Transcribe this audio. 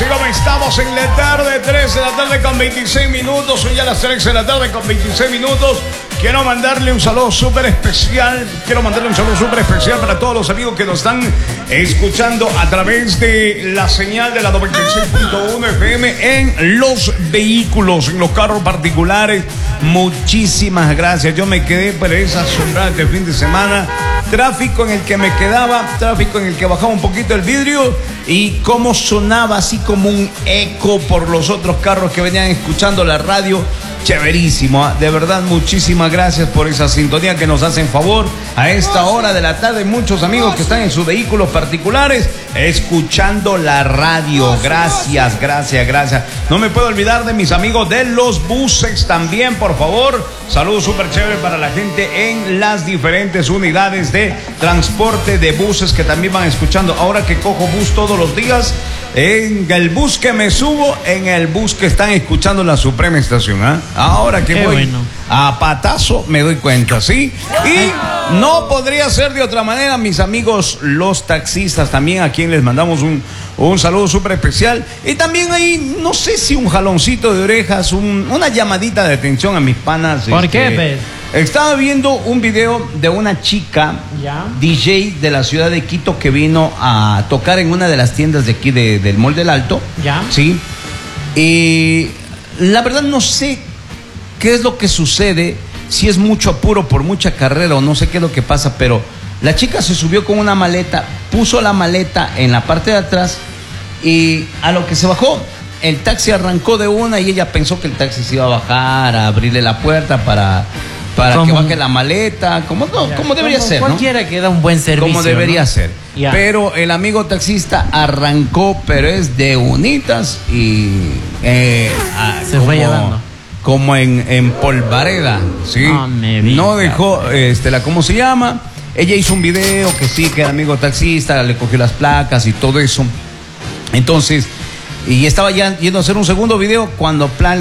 Así como estamos en la tarde, 3 de la tarde con 26 minutos. Son ya las 3 de la tarde con 26 minutos. Quiero mandarle un saludo súper especial. Para todos los amigos que nos están escuchando a través de la señal de la 96.1 FM en los vehículos, en los carros particulares. Muchísimas gracias. Yo me quedé por esa asombrada este fin de semana. Tráfico en el que me quedaba, tráfico en el que bajaba un poquito el vidrio y cómo sonaba así como un eco por los otros carros que venían escuchando la radio. Chéverísimo, ¿eh? De verdad, muchísimas gracias por esa sintonía que nos hacen favor a esta hora de la tarde. Muchos amigos que están en sus vehículos particulares escuchando la radio. Gracias. No me puedo olvidar de mis amigos de los buses también, por favor. Saludos súper chévere para la gente en las diferentes unidades de transporte de buses que también van escuchando. Ahora que cojo bus todos los días, en el bus que me subo, en el bus que están escuchando la Suprema Estación, ¿eh? Ahora que voy a patazo me doy cuenta, ¿sí? Y no podría ser de otra manera, mis amigos los taxistas también, a quien les mandamos un saludo súper especial. Y también ahí, no sé si un jaloncito de orejas, una llamadita de atención a mis panas. ¿Por qué, Pez? Estaba viendo un video de una chica DJ de la ciudad de Quito que vino a tocar en una de las tiendas de aquí del Mall del Alto. Sí. Y la verdad no sé qué es lo que sucede, si es mucho apuro por mucha carrera o no sé qué es lo que pasa, pero la chica se subió con una maleta, puso la maleta en la parte de atrás y a lo que se bajó, el taxi arrancó de una y ella pensó que el taxi se iba a bajar, a abrirle la puerta para que baje la maleta, como debería ser, ¿no? Cualquiera que da un buen servicio, como debería ser. Ya. Pero el amigo taxista arrancó, pero es de unitas y se fue llevando. Como en polvareda, ¿sí? No dejó, ¿cómo se llama? Ella hizo un video que sí, que el amigo taxista le cogió las placas y todo eso. Entonces, y estaba ya yendo a hacer un segundo video cuando plan